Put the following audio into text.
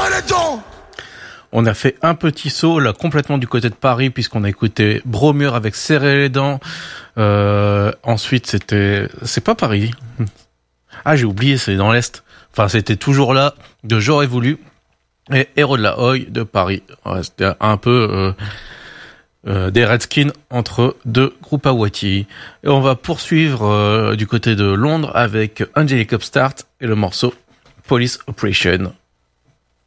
On a fait un petit saut là complètement du côté de Paris puisqu'on a écouté Bromure avec Serrer les dents. Ensuite c'est pas Paris. Ah, j'ai oublié, c'est dans l'Est. Enfin, c'était toujours là de J'aurais voulu et Héros de la Hoye de Paris. Ouais, c'était un peu des Redskins entre deux groupes Awati. Et on va poursuivre du côté de Londres avec Angelic Upstart et le morceau Police Operation.